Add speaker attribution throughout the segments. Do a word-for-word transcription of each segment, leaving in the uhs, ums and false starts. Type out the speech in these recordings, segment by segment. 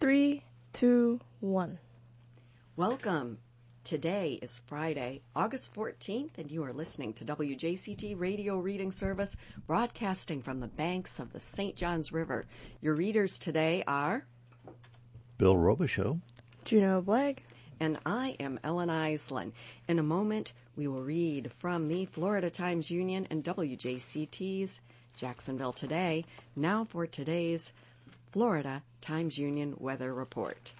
Speaker 1: Three, two, one.
Speaker 2: Welcome. Today is Friday, August fourteenth, and you are listening to W J C T Radio Reading Service, broadcasting from the banks of the Saint Johns River. Your readers today are
Speaker 3: Bill Robichaux,
Speaker 1: Juno Blagg,
Speaker 2: and I am Ellen Iselin. In a moment, we will read from the Florida Times-Union and W J C T's Jacksonville Today. Now for today's Florida Times-Union weather report.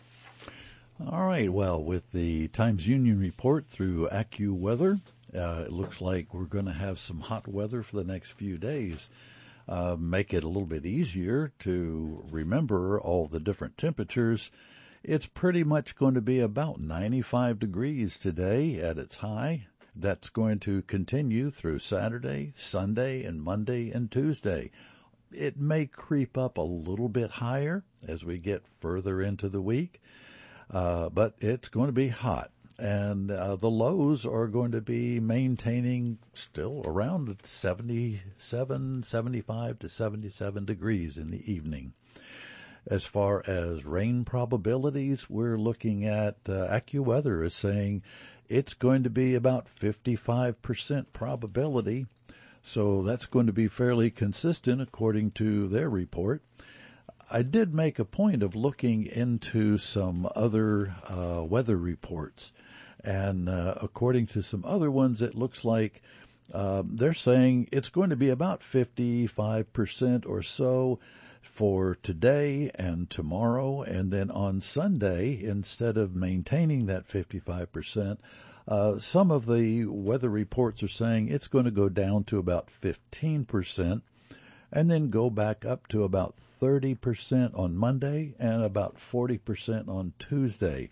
Speaker 3: All right, well, with the Times-Union report through AccuWeather, uh, it looks like we're going to have some hot weather for the next few days. Uh, make it a little bit easier to remember all the different temperatures. It's pretty much going to be about ninety-five degrees today at its high. That's going to continue through Saturday, Sunday, and Monday and Tuesday. It may creep up a little bit higher as we get further into the week. Uh, but it's going to be hot, and uh, the lows are going to be maintaining still around seventy-seven, seventy-five to seventy-seven degrees in the evening. As far as rain probabilities, we're looking at uh, AccuWeather is saying it's going to be about fifty-five percent probability, so that's going to be fairly consistent according to their report. I did make a point of looking into some other uh, weather reports, and uh, according to some other ones, it looks like uh, they're saying it's going to be about fifty-five percent or so for today and tomorrow, and then on Sunday, instead of maintaining that fifty-five percent, uh, some of the weather reports are saying it's going to go down to about fifteen percent, and then go back up to about thirty percent on Monday and about forty percent on Tuesday.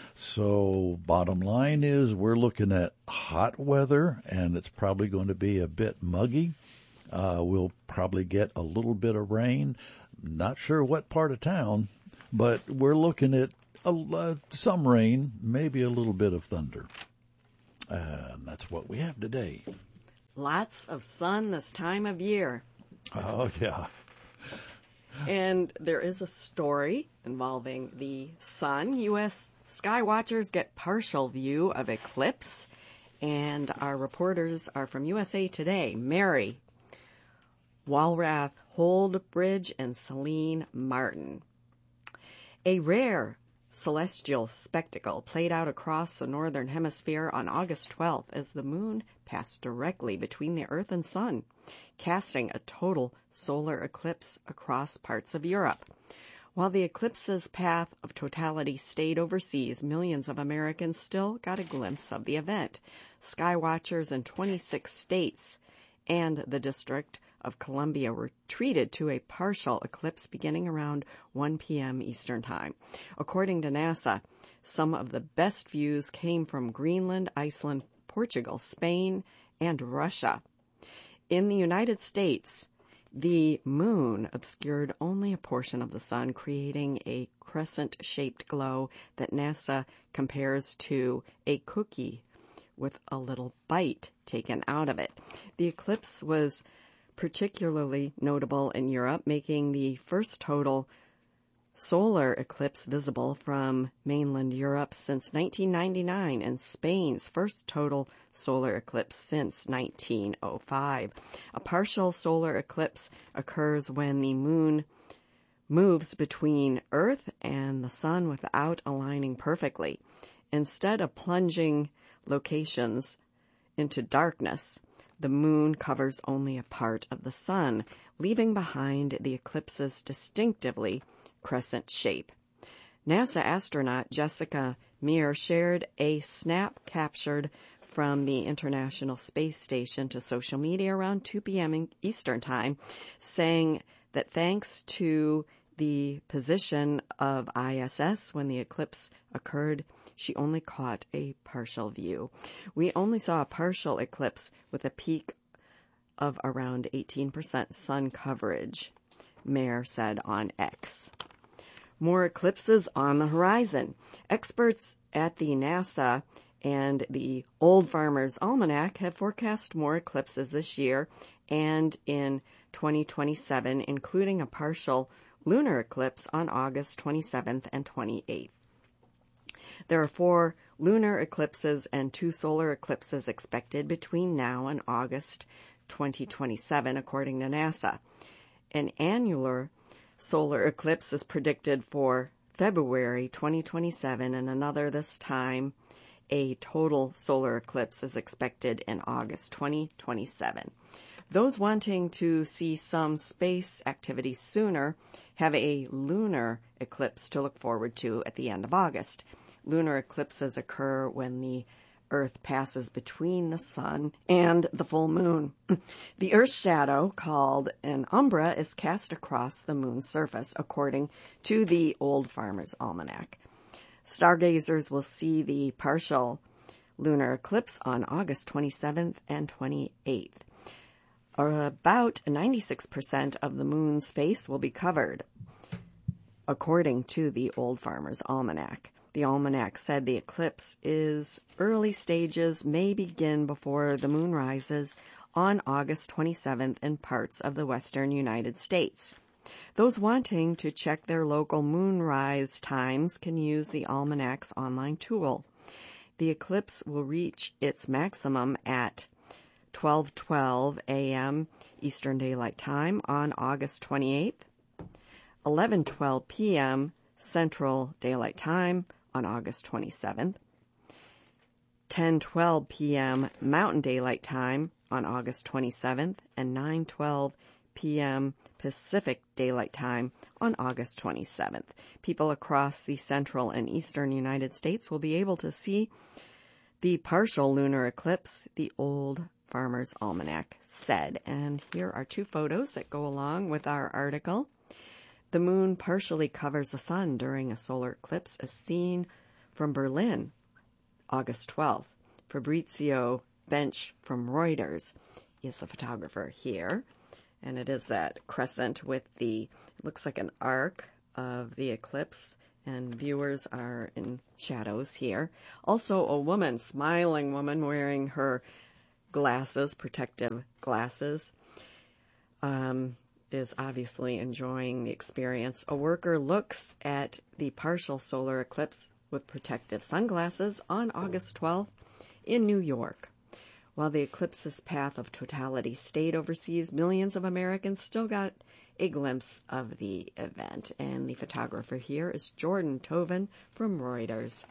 Speaker 3: So bottom line is we're looking at hot weather, and it's probably going to be a bit muggy. Uh, we'll probably get a little bit of rain. Not sure what part of town, but we're looking at a, uh, some rain, maybe a little bit of thunder. Uh, and that's what we have today.
Speaker 2: Lots of sun this time of year.
Speaker 3: Oh, yeah.
Speaker 2: And there is a story involving the sun. U S sky watchers get partial view of eclipse, and our reporters are from U S A Today, Mary Walrath Holdbridge and Celine Martin. A rare celestial spectacle played out across the northern hemisphere on August twelfth as the moon passed directly between the Earth and Sun, casting a total solar eclipse across parts of Europe. While the eclipse's path of totality stayed overseas, millions of Americans still got a glimpse of the event. Sky watchers in twenty-six states and the District of Columbia were treated to a partial eclipse beginning around one p.m. Eastern Time. According to NASA, some of the best views came from Greenland, Iceland, Portugal, Spain, and Russia. In the United States, the moon obscured only a portion of the sun, creating a crescent-shaped glow that NASA compares to a cookie with a little bite taken out of it. The eclipse was particularly notable in Europe, making the first total solar eclipse visible from mainland Europe since nineteen ninety-nine and Spain's first total solar eclipse since nineteen oh five. A partial solar eclipse occurs when the moon moves between Earth and the sun without aligning perfectly. Instead of plunging locations into darkness, the moon covers only a part of the sun, leaving behind the eclipse's distinctively crescent shape. NASA astronaut Jessica Meir shared a snap captured from the International Space Station to social media around two p.m. Eastern Time, saying that thanks to the position of I S S when the eclipse occurred, she only caught a partial view. We only saw a partial eclipse with a peak of around eighteen percent sun coverage, Meir said on X. More eclipses on the horizon. Experts at the NASA and the Old Farmer's Almanac have forecast more eclipses this year and in twenty twenty-seven, including a partial lunar eclipse on August twenty-seventh and twenty-eighth. There are four lunar eclipses and two solar eclipses expected between now and August twenty twenty-seven, according to NASA. An annular solar eclipse is predicted for February twenty twenty-seven, and another this time. A total solar eclipse is expected in August twenty twenty-seven. Those wanting to see some space activity sooner have a lunar eclipse to look forward to at the end of August. Lunar eclipses occur when the Earth passes between the sun and the full moon. The Earth's shadow, called an umbra, is cast across the moon's surface, according to the Old Farmer's Almanac. Stargazers will see the partial lunar eclipse on August twenty-seventh and twenty-eighth. About ninety-six percent of the moon's face will be covered, according to the Old Farmer's Almanac. The almanac said the eclipse is early stages may begin before the moon rises on August twenty-seventh in parts of the western United States. Those wanting to check their local moonrise times can use the almanac's online tool. The eclipse will reach its maximum at twelve twelve a.m. Eastern Daylight Time on August twenty-eighth, eleven twelve p.m. Central Daylight Time on August twenty-seventh, ten twelve p.m. Mountain Daylight Time on August twenty-seventh, and nine twelve p.m. Pacific Daylight Time on August twenty-seventh. People across the central and eastern United States will be able to see the partial lunar eclipse, the Old Farmer's Almanac said. And here are two photos that go along with our article. The moon partially covers the sun during a solar eclipse, as seen from Berlin, August twelfth. Fabrizio Bench from Reuters is the photographer here. And it is that crescent with the, it looks like an arc of the eclipse, and viewers are in shadows here. Also a woman, smiling woman, wearing her glasses, protective glasses, um, is obviously enjoying the experience. A worker looks at the partial solar eclipse with protective sunglasses on August twelfth in New York. While the eclipse's path of totality stayed overseas, millions of Americans still got a glimpse of the event. And the photographer here is Jordan Toven from Reuters.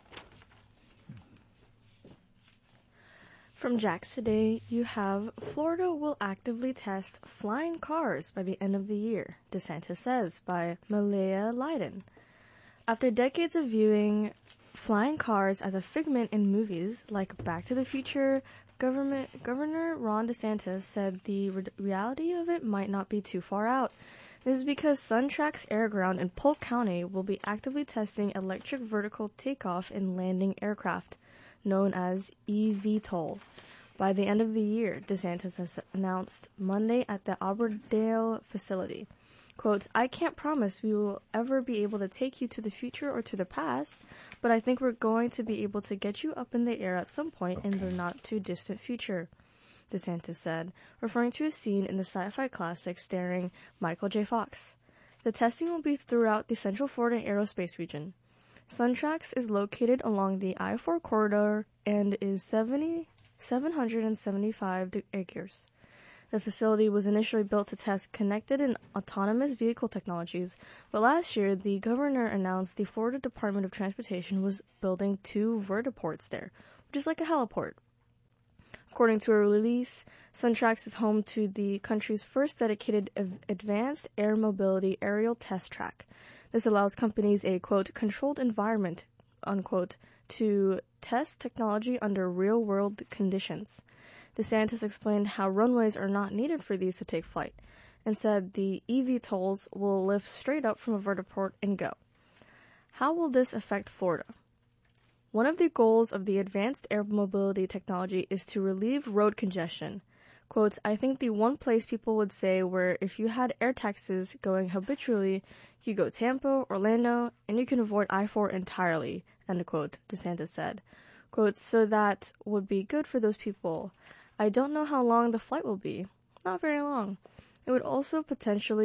Speaker 1: From Jax Today, you have Florida will actively test flying cars by the end of the year, DeSantis says, by Malaya Leiden. After decades of viewing flying cars as a figment in movies like Back to the Future, Government, Governor Ron DeSantis said the re- reality of it might not be too far out. This is because SunTrax Airground in Polk County will be actively testing electric vertical takeoff and landing aircraft, known as E V TOL, by the end of the year, DeSantis has announced Monday at the Auberdale facility. Quote, I can't promise we will ever be able to take you to the future or to the past, but I think we're going to be able to get you up in the air at some point okay. in the not too distant future, DeSantis said, referring to a scene in the sci-fi classic starring Michael J. Fox. The testing will be throughout the Central Florida aerospace region. SunTrax is located along the I four corridor and is seventy, seven hundred seventy-five acres. The facility was initially built to test connected and autonomous vehicle technologies, but last year the governor announced the Florida Department of Transportation was building two vertiports there, which is like a heliport. According to a release, SunTrax is home to the country's first dedicated advanced air mobility aerial test track. This allows companies a, quote, controlled environment, unquote, to test technology under real-world conditions. DeSantis explained how runways are not needed for these to take flight, and said the E V TOLs will lift straight up from a vertiport and go. How will this affect Florida? One of the goals of the advanced air mobility technology is to relieve road congestion. Quote, I think the one place people would say where if you had air taxis going habitually, you go Tampa, Orlando, and you can avoid I four entirely, end quote, DeSantis said. Quote, so that would be good for those people. I don't know how long the flight will be. Not very long. It would also potentially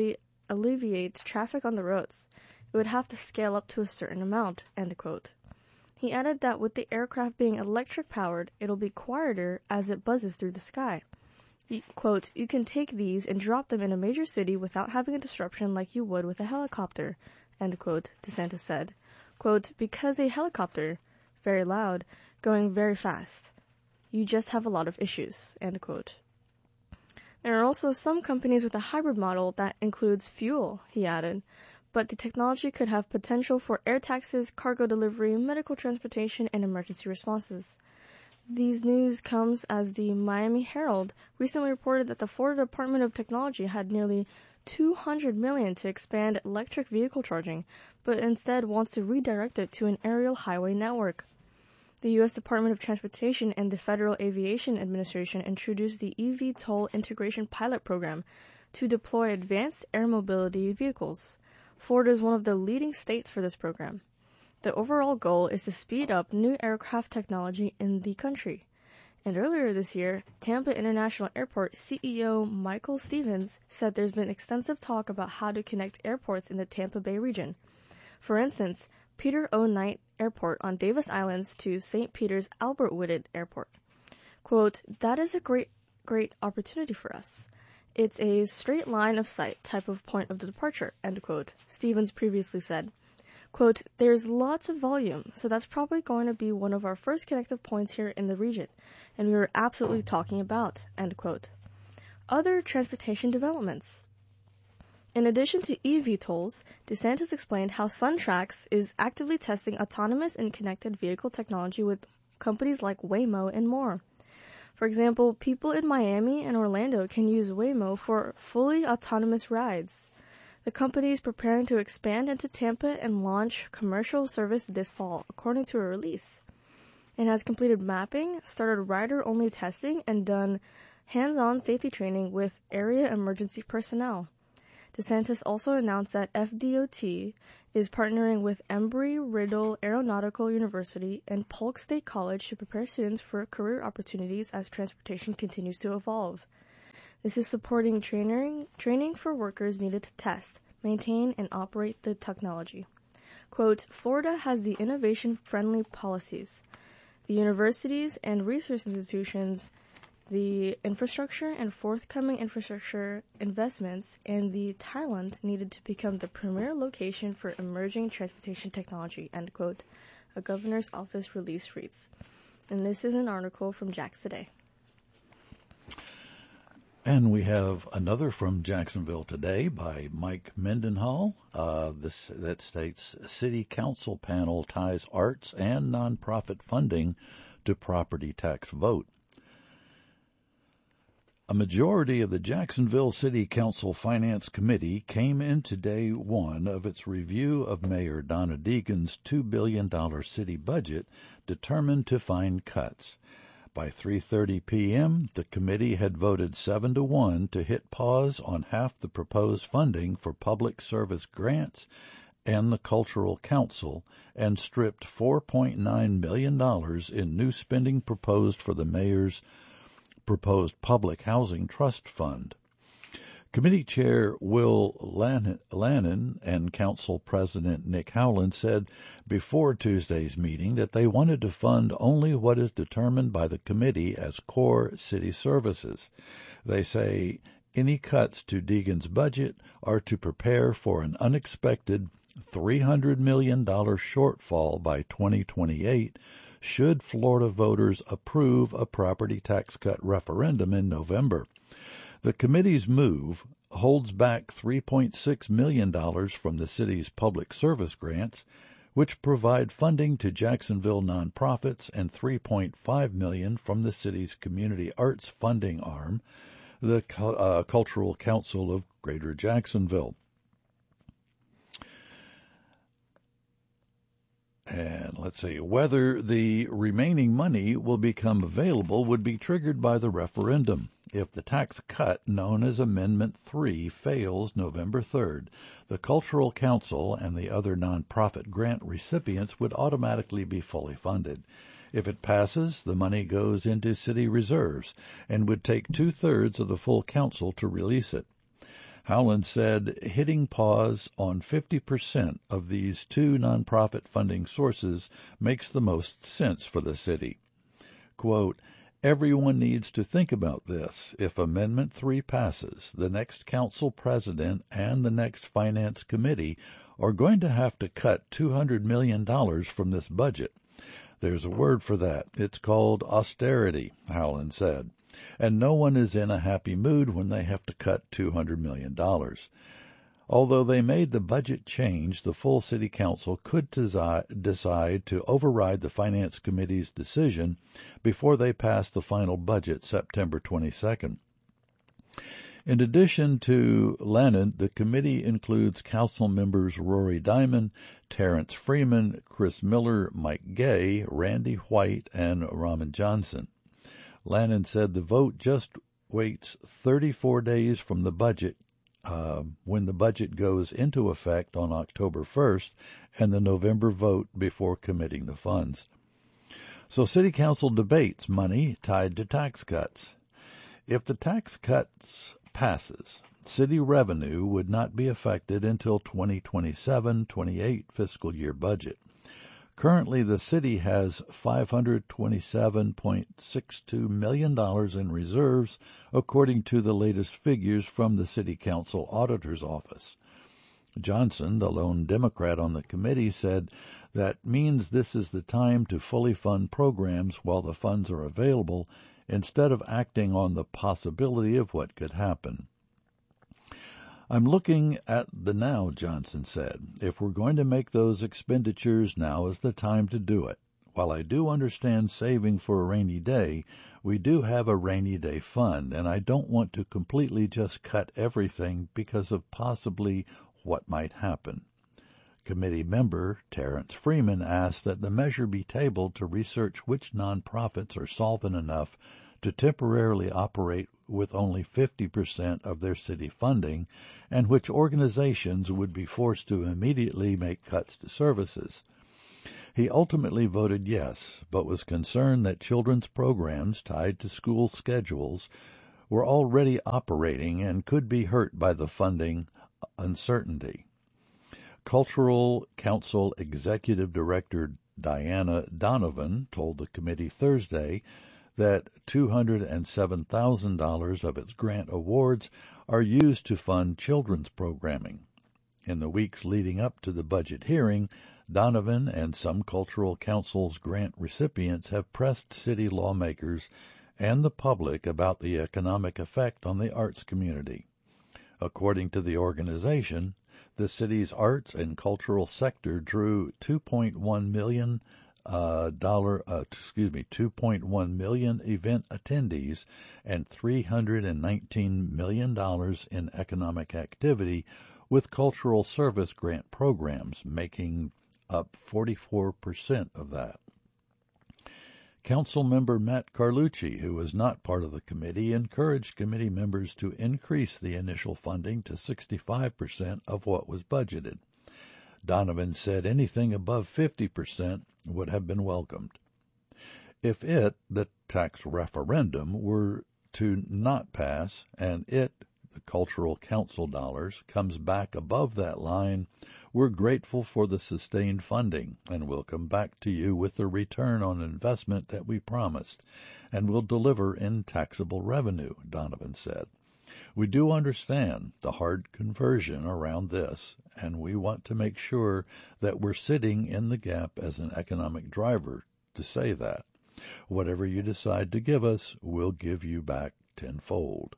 Speaker 1: alleviate traffic on the roads. It would have to scale up to a certain amount, end quote. He added that with the aircraft being electric-powered, it'll be quieter as it buzzes through the sky. You, quote, you can take these and drop them in a major city without having a disruption like you would with a helicopter, end quote, DeSantis said. Quote, because a helicopter, very loud, going very fast. You just have a lot of issues, end quote. There are also some companies with a hybrid model that includes fuel, he added, but the technology could have potential for air taxis, cargo delivery, medical transportation, and emergency responses. These news comes as the Miami Herald recently reported that the Florida Department of Technology had nearly two hundred million dollars to expand electric vehicle charging, but instead wants to redirect it to an aerial highway network. The U S Department of Transportation and the Federal Aviation Administration introduced the E V Toll Integration Pilot Program to deploy advanced air mobility vehicles. Florida is one of the leading states for this program. The overall goal is to speed up new aircraft technology in the country. And earlier this year, Tampa International Airport C E O Michael Stevens said there's been extensive talk about how to connect airports in the Tampa Bay region. For instance, Peter O. Knight Airport on Davis Islands to Saint Peter's Albert Whitted Airport. Quote, that is a great, great opportunity for us. It's a straight line of sight type of point of departure, end quote, Stevens previously said. Quote, there's lots of volume, so that's probably going to be one of our first connective points here in the region, and we were absolutely talking about, end quote. Other transportation developments. In addition to E V tolls, DeSantis explained how SunTrax is actively testing autonomous and connected vehicle technology with companies like Waymo and more. For example, people in Miami and Orlando can use Waymo for fully autonomous rides. The company is preparing to expand into Tampa and launch commercial service this fall, according to a release. It has completed mapping, started rider-only testing, and done hands-on safety training with area emergency personnel. DeSantis also announced that F D O T is partnering with Embry-Riddle Aeronautical University and Polk State College to prepare students for career opportunities as transportation continues to evolve. This is supporting training, training for workers needed to test, maintain, and operate the technology. Quote, Florida has the innovation-friendly policies, the universities and research institutions, the infrastructure and forthcoming infrastructure investments, and the talent needed to become the premier location for emerging transportation technology, end quote, a governor's office release reads. And this is an article from Jax Today.
Speaker 3: And we have another from Jacksonville Today by Mike Mendenhall. Uh, this that states City Council panel ties arts and nonprofit funding to property tax vote. A majority of the Jacksonville City Council Finance Committee came into day one of its review of Mayor Donna Deegan's two billion dollars city budget determined to find cuts. By three thirty p.m., the committee had voted seven to one to hit pause on half the proposed funding for public service grants and the Cultural Council and stripped four point nine million dollars in new spending proposed for the mayor's proposed Public Housing Trust Fund. Committee Chair Will Lannon and Council President Nick Howland said before Tuesday's meeting that they wanted to fund only what is determined by the committee as core city services. They say any cuts to Deegan's budget are to prepare for an unexpected three hundred million dollars shortfall by twenty twenty-eight should Florida voters approve a property tax cut referendum in November. The committee's move holds back three point six million dollars from the city's public service grants, which provide funding to Jacksonville nonprofits, and three point five million dollars from the city's community arts funding arm, the uh, Cultural Council of Greater Jacksonville. And let's see, whether the remaining money will become available would be triggered by the referendum. If the tax cut known as Amendment three fails November third, the Cultural Council and the other nonprofit grant recipients would automatically be fully funded. If it passes, the money goes into city reserves and would take two-thirds of the full council to release it. Howland said hitting pause on fifty percent of these two nonprofit funding sources makes the most sense for the city. Quote, everyone needs to think about this. If Amendment three passes, the next council president and the next finance committee are going to have to cut two hundred million dollars from this budget. There's a word for that. It's called austerity, Howland said. And no one is in a happy mood when they have to cut two hundred million dollars. Although they made the budget change, the full city council could desi- decide to override the finance committee's decision before they pass the final budget September twenty-second. In addition to Lannan, the committee includes council members Rory Diamond, Terrence Freeman, Chris Miller, Mike Gay, Randy White, and Raman Johnson. Lannan said the vote just waits thirty-four days from the budget uh, when the budget goes into effect on October first and the November vote before committing the funds. So City Council debates money tied to tax cuts. If the tax cuts passes, city revenue would not be affected until twenty twenty-seven twenty-eight fiscal year budget. Currently, the city has five hundred twenty-seven point six two million dollars in reserves, according to the latest figures from the City Council Auditor's Office. Johnson, the lone Democrat on the committee, said that means this is the time to fully fund programs while the funds are available, instead of acting on the possibility of what could happen. I'm looking at the now, Johnson said. If we're going to make those expenditures, now is the time to do it. While I do understand saving for a rainy day, we do have a rainy day fund, and I don't want to completely just cut everything because of possibly what might happen. Committee member Terrence Freeman asked that the measure be tabled to research which nonprofits are solvent enough to temporarily operate with only fifty percent of their city funding, and which organizations would be forced to immediately make cuts to services. He ultimately voted yes, but was concerned that children's programs tied to school schedules were already operating and could be hurt by the funding uncertainty. Cultural Council Executive Director Diana Donovan told the committee Thursday that two hundred seven thousand dollars of its grant awards are used to fund children's programming. In the weeks leading up to the budget hearing, Donovan and some Cultural Council's grant recipients have pressed city lawmakers and the public about the economic effect on the arts community. According to the organization, the city's arts and cultural sector drew two point one million Uh, dollar, uh, excuse me, two point one million event attendees and three hundred nineteen million dollars in economic activity, with cultural service grant programs making up forty-four percent of that. Council member Matt Carlucci, who was not part of the committee, encouraged committee members to increase the initial funding to sixty-five percent of what was budgeted. Donovan said anything above fifty percent would have been welcomed. If it, the tax referendum, were to not pass, and it, the Cultural Council dollars, comes back above that line, we're grateful for the sustained funding, and we'll come back to you with the return on investment that we promised, and will deliver in taxable revenue, Donovan said. We do understand the hard conversion around this, and we want to make sure that we're sitting in the gap as an economic driver to say that. Whatever you decide to give us, we'll give you back tenfold.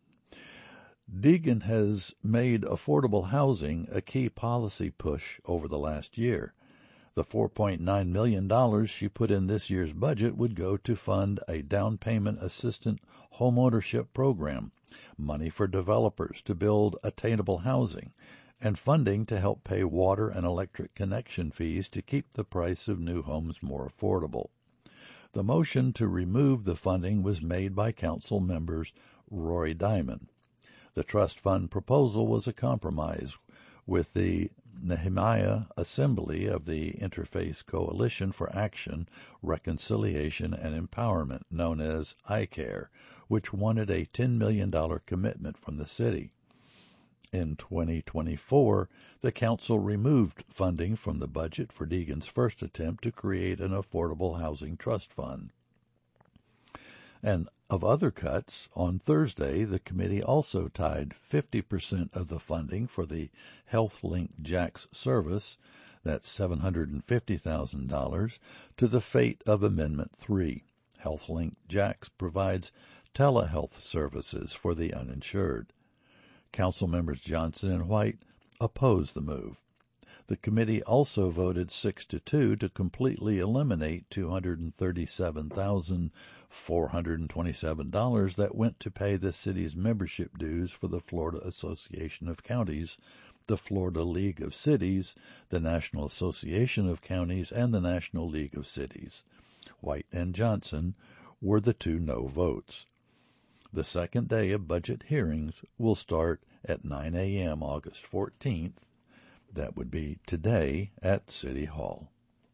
Speaker 3: Deegan has made affordable housing a key policy push over the last year. The four point nine million dollars she put in this year's budget would go to fund a down payment assistant homeownership program, money for developers to build attainable housing, and funding to help pay water and electric connection fees to keep the price of new homes more affordable. The motion to remove the funding was made by council members Rory Diamond. The trust fund proposal was a compromise with the Nehemiah Assembly of the Interfaith Coalition for Action, Reconciliation, and Empowerment, known as I CARE, which wanted a ten million dollars commitment from the city. In twenty twenty-four, the Council removed funding from the budget for Deegan's first attempt to create an affordable housing trust fund. And of other cuts, on Thursday, the committee also tied fifty percent of the funding for the HealthLink JAX service, that's seven hundred fifty thousand dollars, to the fate of Amendment three. HealthLink JAX provides telehealth services for the uninsured. Council members Johnson and White opposed the move. The committee also voted six to two to completely eliminate two hundred thirty-seven thousand four hundred twenty-seven dollars that went to pay the city's membership dues for the Florida Association of Counties, the Florida League of Cities, the National Association of Counties, and the National League of Cities. White and Johnson were the two no votes. The second day of budget hearings will start at nine a.m. August fourteenth. That would be today at City Hall.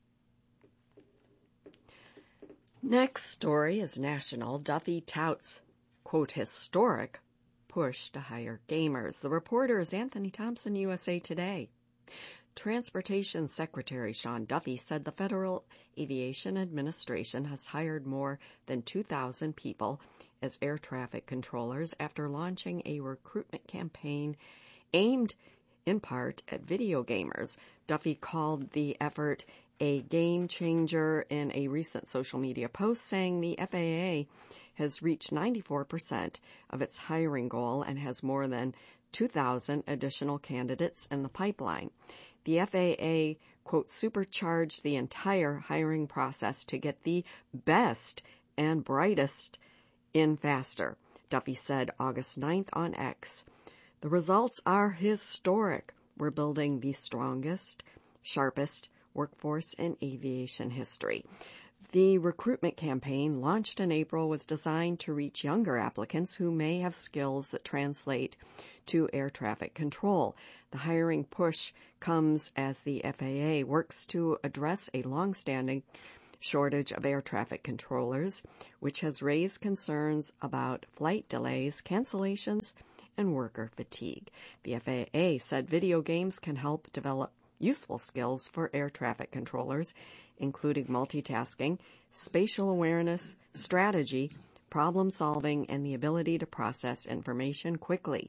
Speaker 2: Next story is national. Duffy touts, quote, historic push to hire gamers. The reporter is Anthony Thompson, U S A Today. Transportation Secretary Sean Duffy said the Federal Aviation Administration has hired more than two thousand people as air traffic controllers after launching a recruitment campaign aimed in part at video gamers. Duffy called the effort a game changer in a recent social media post, saying the F A A has reached ninety-four percent of its hiring goal and has more than two thousand additional candidates in the pipeline. The F A A, quote, supercharged the entire hiring process to get the best and brightest in faster, Duffy said August ninth on X. The results are historic. We're building the strongest, sharpest workforce in aviation history. The recruitment campaign, launched in April, was designed to reach younger applicants who may have skills that translate to air traffic control. The hiring push comes as the F A A works to address a long-standing shortage of air traffic controllers, which has raised concerns about flight delays, cancellations, and worker fatigue. The F A A said video games can help develop useful skills for air traffic controllers, including multitasking, spatial awareness, strategy, problem solving, and the ability to process information quickly.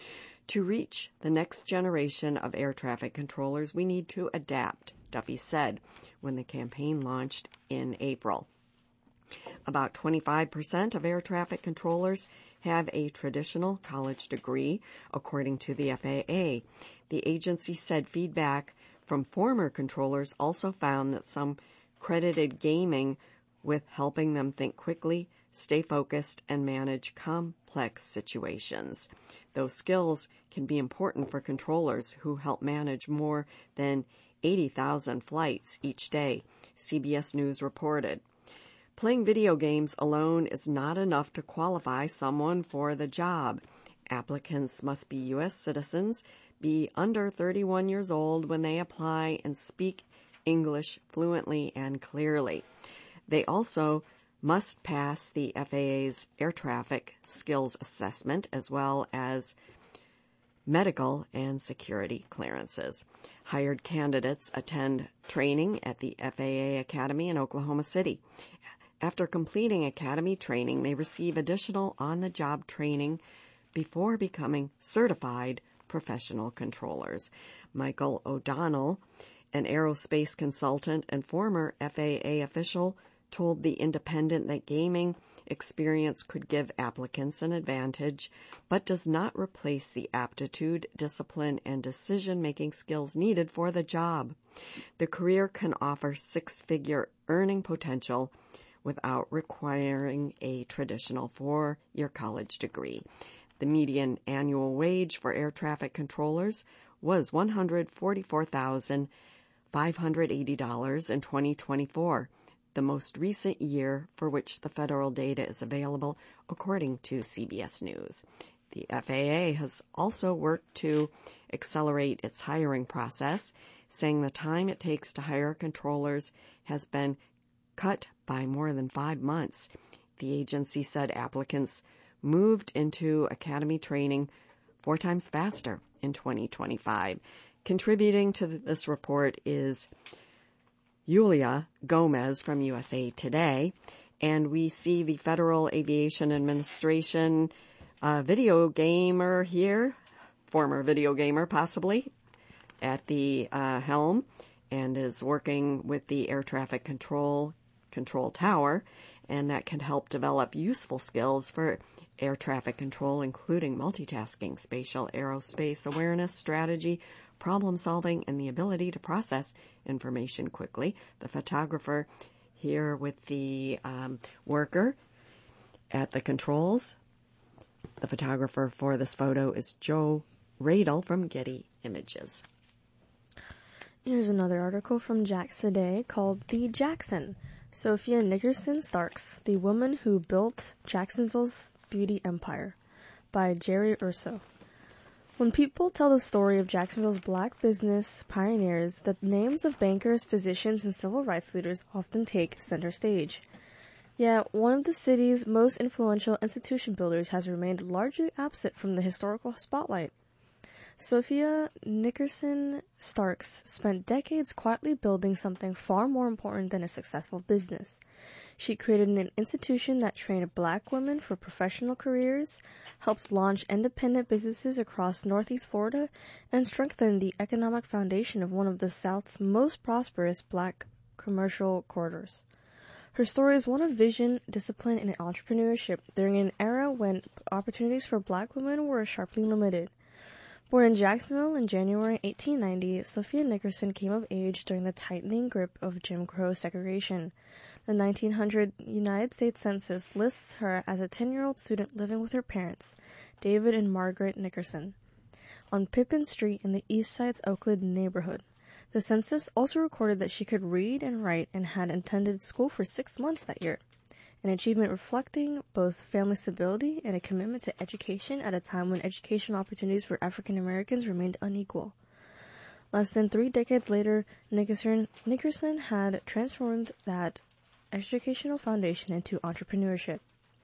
Speaker 2: To reach the next generation of air traffic controllers, we need to adapt, Duffy said when the campaign launched in April. About twenty-five percent of air traffic controllers have a traditional college degree, according to the F A A. The agency said feedback from former controllers also found that some credited gaming with helping them think quickly, stay focused, and manage complex situations. Those skills can be important for controllers who help manage more than eighty thousand flights each day, C B S News reported. Playing video games alone is not enough to qualify someone for the job. Applicants must be U S citizens, be under thirty-one years old when they apply, and speak English fluently and clearly. They also must pass the F A A's air traffic skills assessment as well as medical and security clearances. Hired candidates attend training at the F A A Academy in Oklahoma City. After completing academy training, they receive additional on-the-job training before becoming certified professional controllers. Michael O'Donnell, an aerospace consultant and former F A A official, told The Independent that gaming experience could give applicants an advantage, but does not replace the aptitude, discipline, and decision-making skills needed for the job. The career can offer six-figure earning potential without requiring a traditional four-year college degree. The median annual wage for air traffic controllers was one hundred forty-four thousand five hundred eighty dollars in twenty twenty-four, the most recent year for which the federal data is available, according to C B S News. The F A A has also worked to accelerate its hiring process, saying the time it takes to hire controllers has been cut by more than five months. The agency said applicants moved into academy training four times faster in twenty twenty-five. Contributing to this report is Yulia Gomez from U S A Today, and we see the Federal Aviation Administration uh, video gamer here, former video gamer possibly, at the uh, helm, and is working with the air traffic control control tower, and that can help develop useful skills for air traffic control, including multitasking, spatial aerospace awareness, strategy, problem solving, and the ability to process information quickly. The photographer here with the um, worker at the controls, the photographer for this photo is Joe Radel from Getty Images.
Speaker 1: Here's another article from Jax Today called The Jackson. Sophia Nickerson Starks, the woman who built Jacksonville's beauty empire, by Jerry Urso. When people tell the story of Jacksonville's black business pioneers, the names of bankers, physicians, and civil rights leaders often take center stage. Yet, one of the city's most influential institution builders has remained largely absent from the historical spotlight. Sophia Nickerson Starks spent decades quietly building something far more important than a successful business. She created an institution that trained black women for professional careers, helped launch independent businesses across Northeast Florida, and strengthened the economic foundation of one of the South's most prosperous black commercial corridors. Her story is one of vision, discipline, and entrepreneurship during an era when opportunities for black women were sharply limited. Born in Jacksonville in January eighteen ninety, Sophia Nickerson came of age during the tightening grip of Jim Crow segregation. The nineteen hundred United States Census lists her as a ten-year-old student living with her parents, David and Margaret Nickerson, on Pippin Street in the East Side's Oakland neighborhood. The census also recorded that she could read and write and had attended school for six months that year, an achievement reflecting both family stability and a commitment to education at a time when educational opportunities for African Americans remained unequal. Less than three decades later, Nickerson, Nickerson had transformed that educational foundation into entrepreneurship.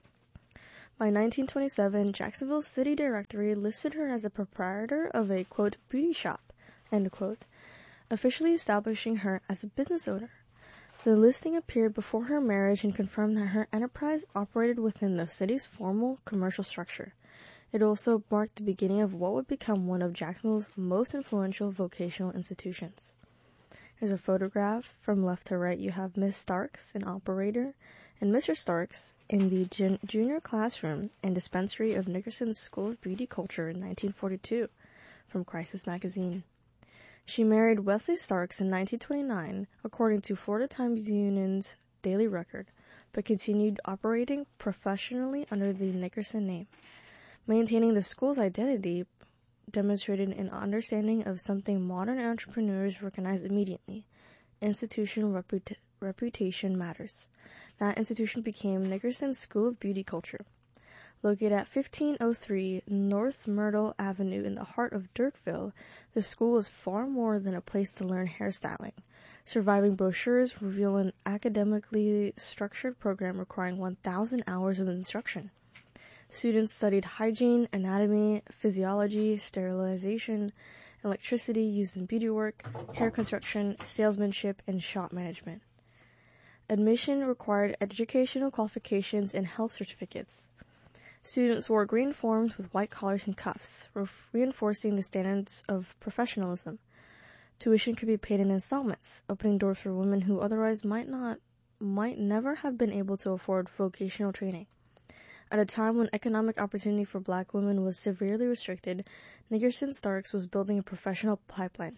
Speaker 1: By nineteen twenty-seven, Jacksonville's City Directory listed her as a proprietor of a, quote, beauty shop, end quote, officially establishing her as a business owner. The listing appeared before her marriage and confirmed that her enterprise operated within the city's formal commercial structure. It also marked the beginning of what would become one of Jacksonville's most influential vocational institutions. Here's a photograph. From left to right, you have Miss Starks, an operator, and Mister Starks in the jun- junior classroom and dispensary of Nickerson's School of Beauty Culture in nineteen forty-two, from Crisis Magazine. She married Wesley Starks in nineteen twenty-nine, according to Florida Times Union's Daily Record, but continued operating professionally under the Nickerson name. Maintaining the school's identity demonstrated an understanding of something modern entrepreneurs recognize immediately: institutional reputa- reputation matters. That institution became Nickerson's School of Beauty Culture. Located at fifteen oh three North Myrtle Avenue in the heart of Dirkville, the school is far more than a place to learn hairstyling. Surviving brochures reveal an academically structured program requiring one thousand hours of instruction. Students studied hygiene, anatomy, physiology, sterilization, electricity used in beauty work, hair construction, salesmanship, and shop management. Admission required educational qualifications and health certificates. Students wore green forms with white collars and cuffs, re- reinforcing the standards of professionalism. Tuition could be paid in installments, opening doors for women who otherwise might not, might never have been able to afford vocational training. At a time when economic opportunity for black women was severely restricted, Nickerson Starks was building a professional pipeline.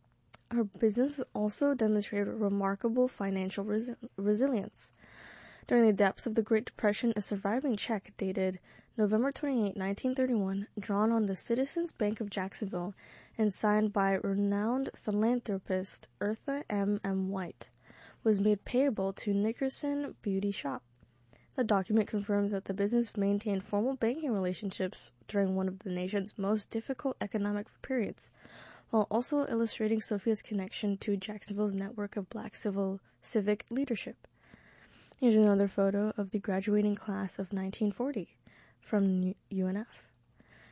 Speaker 1: Her business also demonstrated remarkable financial res- resilience. During the depths of the Great Depression, a surviving check dated November twenty-eighth, nineteen thirty-one, drawn on the Citizens Bank of Jacksonville and signed by renowned philanthropist Eartha M. M. White, was made payable to Nickerson Beauty Shop. The document confirms that the business maintained formal banking relationships during one of the nation's most difficult economic periods, while also illustrating Sophia's connection to Jacksonville's network of black civil civic leadership. Here's another photo of the graduating class of nineteen forty from U N F.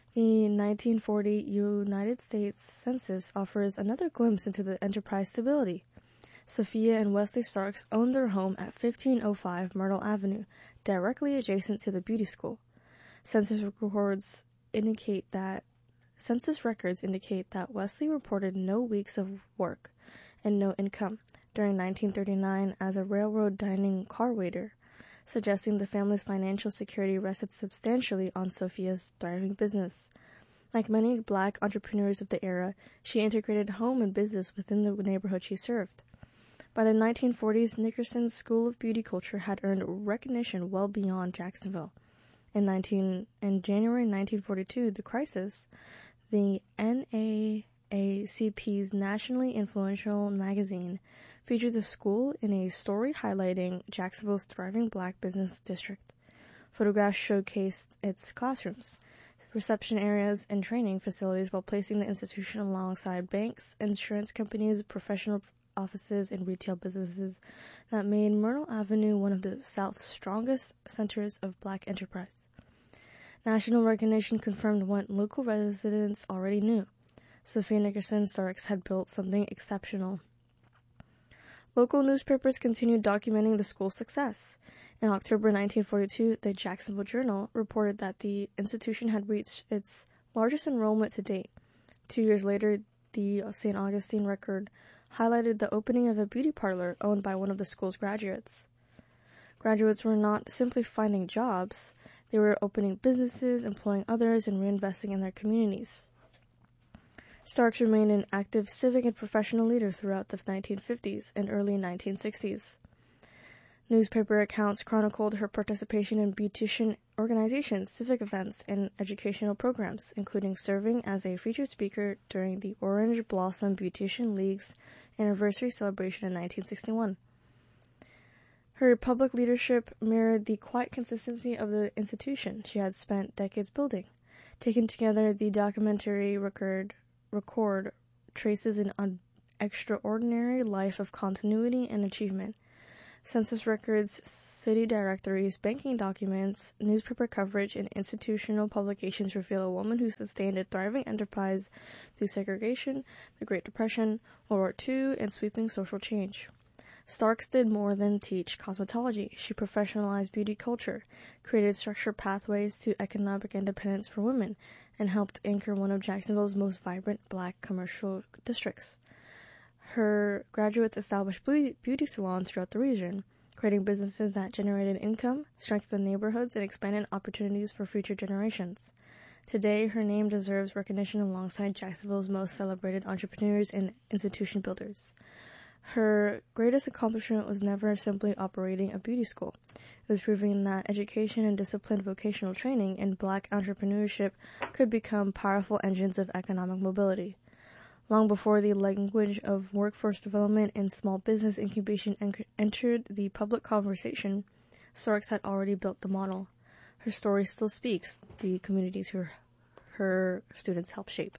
Speaker 1: The nineteen forty United States Census offers another glimpse into the enterprise stability. Sophia and Wesley Starks owned their home at fifteen oh five Myrtle Avenue, directly adjacent to the beauty school. Census records indicate that Census records indicate that Wesley reported no weeks of work and no income during nineteen thirty-nine as a railroad dining car waiter, suggesting the family's financial security rested substantially on Sophia's thriving business. Like many black entrepreneurs of the era, she integrated home and business within the neighborhood she served. By the nineteen forties, Nickerson's School of Beauty Culture had earned recognition well beyond Jacksonville. In, nineteen, in January nineteen forty-two, The Crisis, the N double A C P's nationally influential magazine, featured the school in a story highlighting Jacksonville's thriving black business district. Photographs showcased its classrooms, reception areas, and training facilities while placing the institution alongside banks, insurance companies, professional offices, and retail businesses that made Myrtle Avenue one of the South's strongest centers of black enterprise. National recognition confirmed what local residents already knew. Sophia Nickerson Starks had built something exceptional. Local newspapers continued documenting the school's success. In October nineteen forty-two, the Jacksonville Journal reported that the institution had reached its largest enrollment to date. Two years later, the Saint Augustine Record highlighted the opening of a beauty parlor owned by one of the school's graduates. Graduates were not simply finding jobs, they were opening businesses, employing others, and reinvesting in their communities. Starks remained an active civic and professional leader throughout the nineteen fifties and early nineteen sixties. Newspaper accounts chronicled her participation in beautician organizations, civic events, and educational programs, including serving as a featured speaker during the Orange Blossom Beautician League's anniversary celebration in nineteen sixty-one. Her public leadership mirrored the quiet consistency of the institution she had spent decades building. Taken together, the documentary record, record traces an extraordinary life of continuity and achievement. Census records, city directories, banking documents, newspaper coverage, and institutional publications reveal a woman who sustained a thriving enterprise through segregation, the Great Depression, World War Two, and sweeping social change. Starks did more than teach cosmetology. She professionalized beauty culture, created structured pathways to economic independence for women, and helped anchor one of Jacksonville's most vibrant black commercial districts. Her graduates established beauty salons throughout the region, creating businesses that generated income, strengthened neighborhoods, and expanded opportunities for future generations. Today, her name deserves recognition alongside Jacksonville's most celebrated entrepreneurs and institution builders. Her greatest accomplishment was never simply operating a beauty school. It was proving that education and disciplined vocational training in black entrepreneurship could become powerful engines of economic mobility. Long before the language of workforce development and small business incubation en- entered the public conversation, Starks had already built the model. Her story still speaks the communities who her students helped shape.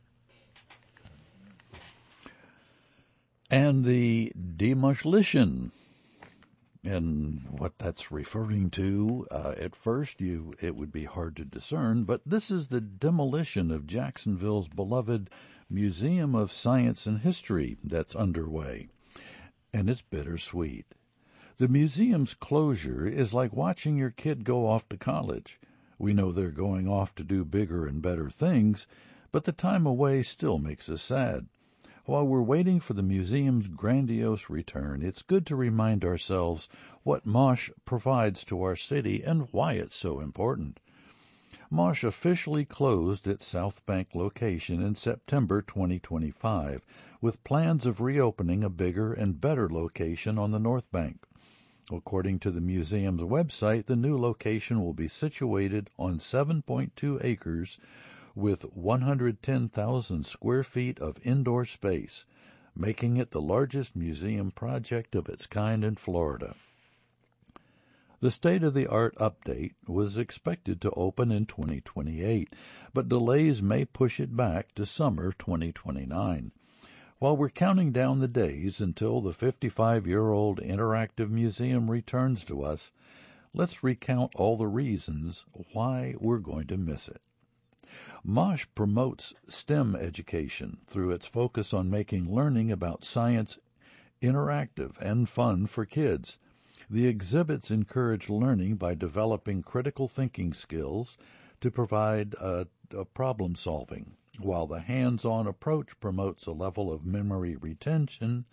Speaker 3: And the demolition, and what that's referring to, uh, at first you it would be hard to discern, but this is the demolition of Jacksonville's beloved Museum of Science and History that's underway, and it's bittersweet. The museum's closure is like watching your kid go off to college. We know they're going off to do bigger and better things, but the time away still makes us sad. While we're waiting for the museum's grandiose return, it's good to remind ourselves what MOSH provides to our city and why it's so important. MOSH officially closed its South Bank location in September twenty twenty-five, with plans of reopening a bigger and better location on the North Bank. According to the museum's website, the new location will be situated on seven point two acres with one hundred ten thousand square feet of indoor space, making it the largest museum project of its kind in Florida. The state-of-the-art update was expected to open in twenty twenty-eight, but delays may push it back to summer twenty twenty-nine. While we're counting down the days until the fifty-five-year-old interactive museum returns to us, let's recount all the reasons why we're going to miss it. MOSH promotes STEM education through its focus on making learning about science interactive and fun for kids. The exhibits encourage learning by developing critical thinking skills to provide uh, uh, problem solving, while the hands-on approach promotes a level of memory retention,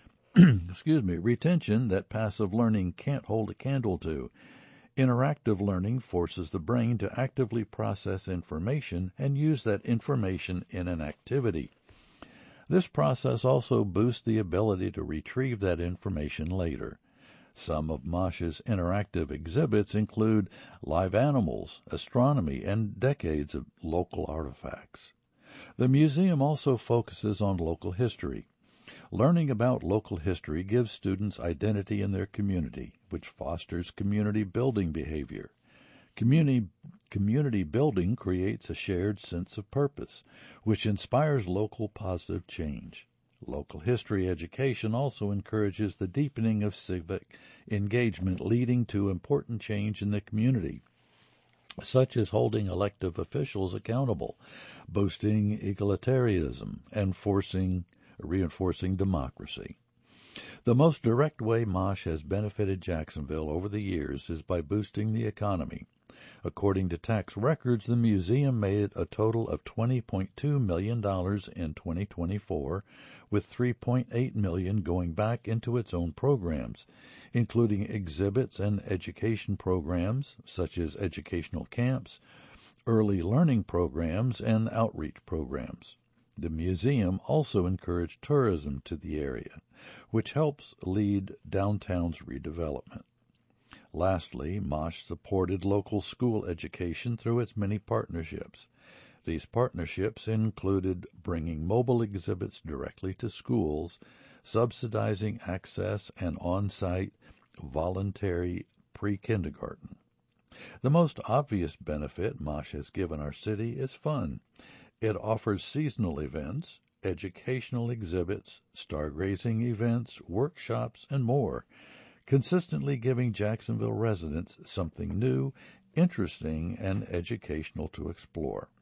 Speaker 3: excuse me, retention that passive learning can't hold a candle to. Interactive learning forces the brain to actively process information and use that information in an activity. This process also boosts the ability to retrieve that information later. Some of MOSH's interactive exhibits include live animals, astronomy, and decades of local artifacts. The museum also focuses on local history. Learning about local history gives students identity in their community, which fosters community building behavior. Community, community building creates a shared sense of purpose, which inspires local positive change. Local history education also encourages the deepening of civic engagement, leading to important change in the community, such as holding elected officials accountable, boosting egalitarianism, and forcing reinforcing democracy. The most direct way MOSH has benefited Jacksonville over the years is by boosting the economy. According to tax records, the museum made a total of twenty point two million dollars in twenty twenty-four, with three point eight million dollars going back into its own programs, including exhibits and education programs such as educational camps, early learning programs, and outreach programs. The museum also encouraged tourism to the area, which helps lead downtown's redevelopment. Lastly, MOSH supported local school education through its many partnerships. These partnerships included bringing mobile exhibits directly to schools, subsidizing access, and on-site voluntary pre-kindergarten. The most obvious benefit MOSH has given our city is fun. It offers seasonal events, educational exhibits, stargazing events, workshops, and more, consistently giving Jacksonville residents something new, interesting, and educational to explore.